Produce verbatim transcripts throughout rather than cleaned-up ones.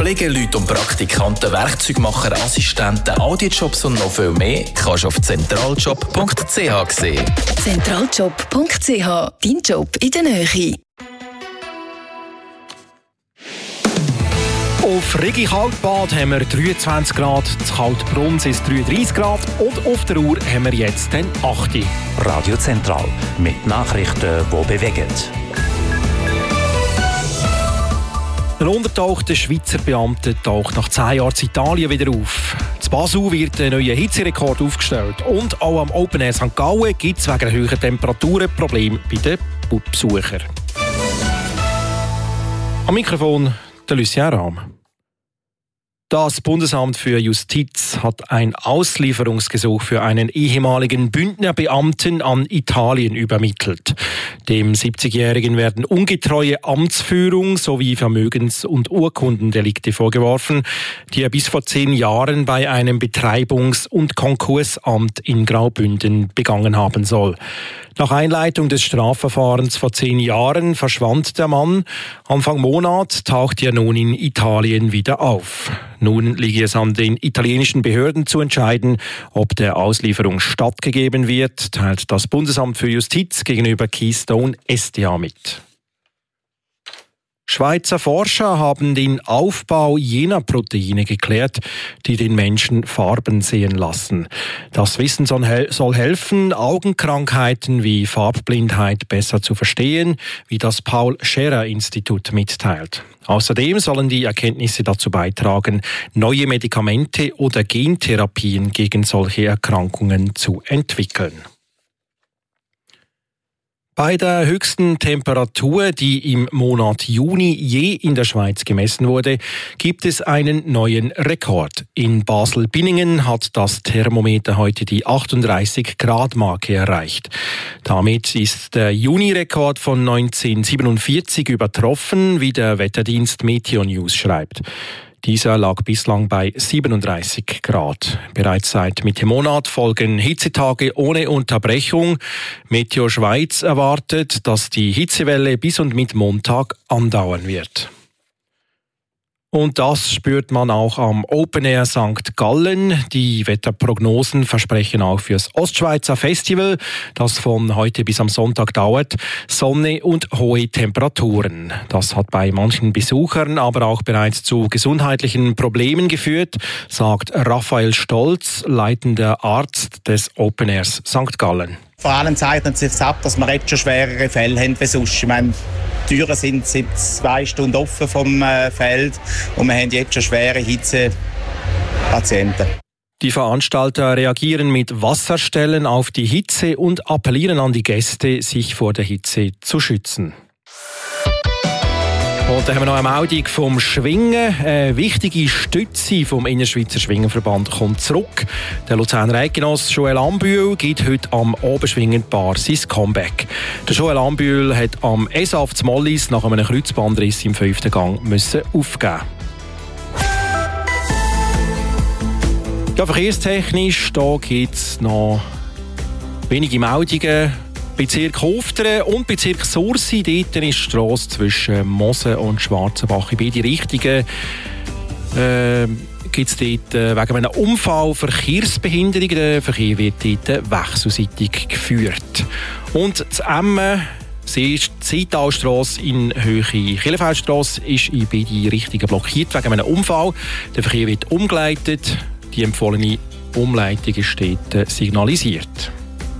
Kollegen, Leute und Praktikanten, Werkzeugmacher, Assistenten, Audiojobs und noch viel mehr kannst du auf zentraljob punkt c h sehen. zentraljob punkt c h, dein Job in der Nähe. Auf Rigi Kaltbad haben wir dreiundzwanzig Grad, zu Kaltbrunn sind es dreiunddreissig Grad und auf der Uhr haben wir jetzt den acht. Radio Zentral mit Nachrichten, die bewegen. Ein untertauchter Schweizer Beamter taucht nach zehn Jahren in Italien wieder auf. In Basel wird ein neuer Hitzerekord aufgestellt. Und auch am Open Air Sankt Gallen gibt es wegen der hohen Temperaturen Probleme bei den Besuchern. Am Mikrofon der Lucien Rahm. Das Bundesamt für Justiz hat ein Auslieferungsgesuch für einen ehemaligen Bündner Beamten an Italien übermittelt. Dem siebzigjährigen werden ungetreue Amtsführung sowie Vermögens- und Urkundendelikte vorgeworfen, die er bis vor zehn Jahren bei einem Betreibungs- und Konkursamt in Graubünden begangen haben soll. Nach Einleitung des Strafverfahrens vor zehn Jahren verschwand der Mann. Anfang Monat taucht er nun in Italien wieder auf. Nun liege es an den italienischen Behörden zu entscheiden, ob der Auslieferung stattgegeben wird, teilt das Bundesamt für Justiz gegenüber Keystone S D A mit. Schweizer Forscher haben den Aufbau jener Proteine geklärt, die den Menschen Farben sehen lassen. Das Wissen soll helfen, Augenkrankheiten wie Farbblindheit besser zu verstehen, wie das Paul-Scherrer-Institut mitteilt. Außerdem sollen die Erkenntnisse dazu beitragen, neue Medikamente oder Gentherapien gegen solche Erkrankungen zu entwickeln. Bei der höchsten Temperatur, die im Monat Juni je in der Schweiz gemessen wurde, gibt es einen neuen Rekord. In Basel-Binningen hat das Thermometer heute die achtunddreißig Grad Marke erreicht. Damit ist der Juni-Rekord von neunzehnhundertsiebenundvierzig übertroffen, wie der Wetterdienst Meteo News schreibt. Dieser lag bislang bei siebenunddreißig Grad. Bereits seit Mitte Monat folgen Hitzetage ohne Unterbrechung. Meteo Schweiz erwartet, dass die Hitzewelle bis und mit Montag andauern wird. Und das spürt man auch am Open Air Sankt Gallen. Die Wetterprognosen versprechen auch fürs Ostschweizer Festival, das von heute bis am Sonntag dauert, Sonne und hohe Temperaturen. Das hat bei manchen Besuchern aber auch bereits zu gesundheitlichen Problemen geführt, sagt Raphael Stolz, leitender Arzt des Open Airs Sankt Gallen. Vor allem zeichnet es sich ab, dass wir jetzt schon schwerere Fälle haben wie sonst. Ich meine, die Türen sind seit zwei Stunden offen vom äh, Feld und wir haben jetzt schon schwere Hitzepatienten. Die Veranstalter reagieren mit Wasserstellen auf die Hitze und appellieren an die Gäste, sich vor der Hitze zu schützen. Und dann haben wir noch eine Meldung vom Schwingen. Eine wichtige Stütze vom Innerschweizer Schwingenverband kommt zurück. Der Luzerner Eidgenoss Joel Ambühl gibt heute am Oberschwingenbar sein Comeback. Der Joel Ambühl hat am S A F zu Mollis nach einem Kreuzbandriss im fünften Gang müssen aufgeben. Ja, verkehrstechnisch gibt es noch wenige Meldungen. Bezirk Hofteren und Bezirk Sursi, dort ist die Strasse zwischen Mosen und Schwarzenbach in beide Richtungen. Äh, gibt es dort äh, wegen einem Unfall Verkehrsbehinderung. Der Verkehr wird dort wechselseitig geführt. Und das Emmen, die Zitalstrasse in Höhe Killefeldstrasse, ist in beide Richtungen blockiert wegen einem Unfall. Der Verkehr wird umgeleitet. Die empfohlene Umleitung ist dort signalisiert.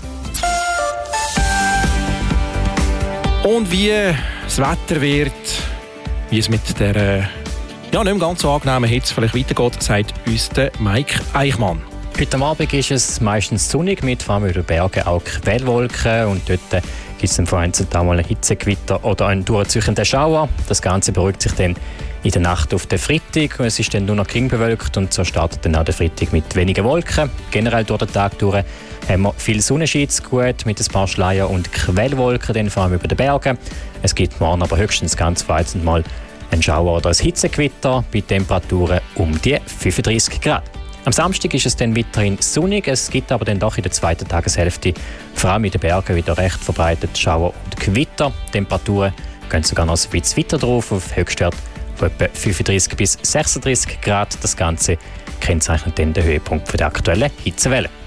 Und wie das Wetter wird, wie es mit der ja, nicht mehr ganz so angenehmen Hitze vielleicht weitergeht, sagt uns der Mike Eichmann. Heute Abend ist es meistens sonnig, mit vor allem über Berge auch Quellwolken. Und dort gibt es dann vereinzelt auch mal ein Hitzegewitter oder einen durchziehenden Schauer. Das Ganze beruhigt sich dann in der Nacht auf den Freitag. Es ist dann nur noch gering bewölkt und so startet dann auch der Freitag mit wenigen Wolken. Generell durch den Tag durch haben wir viel Sonnenschein gut mit ein paar Schleier und Quellwolken, dann vor allem über den Bergen. Es gibt morgen aber höchstens ganz vereinzelt mal einen Schauer oder ein Hitzegewitter bei Temperaturen um die fünfunddreissig Grad. Am Samstag ist es dann weiterhin sonnig, es gibt aber dann doch in der zweiten Tageshälfte vor allem in den Bergen wieder recht verbreitet Schauer und Gewitter. Temperaturen gehen sogar noch ein bisschen weiter drauf, auf Höchstwert von etwa fünfunddreißig bis sechsunddreißig Grad. Das Ganze kennzeichnet dann den Höhepunkt der aktuellen Hitzewelle.